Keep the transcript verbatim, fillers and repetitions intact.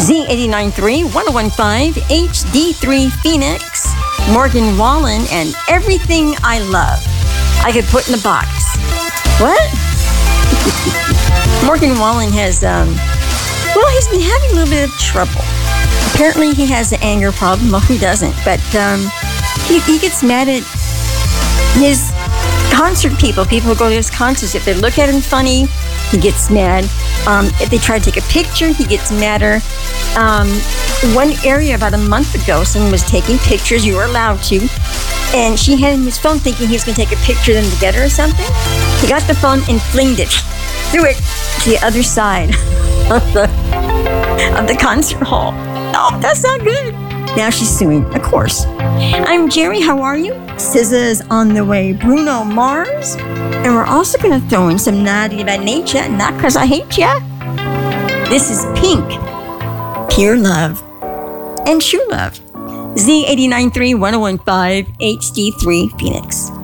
Z eighty-nine point three, ten fifteen, H D three Phoenix, Morgan Wallen, and Everything I Love. I could put in a box. What? Morgan Wallen has, um, well, he's been having a little bit of trouble. Apparently he has an anger problem. Well, who doesn't? But um, he, he gets mad at his concert people, people who go to his concerts. If they look at him funny, he gets mad. Um, if they try to take a picture, he gets madder. Um, one area about a month ago, someone was taking pictures. You were allowed to. And she had him his phone thinking he was going to take a picture of them together or something. He got the phone and flinged it, threw it to the other side of the, of the concert hall. No, that's not good. Now she's suing, of course. I'm Jerry, how are you? S Z A is on the way. Bruno Mars. And we're also going to throw in some Naughty by Nature, Not Because I Hate Ya. This is Pink, Pure Love, and True Love. Z eighty-nine point three, ten fifteen, H D three Phoenix.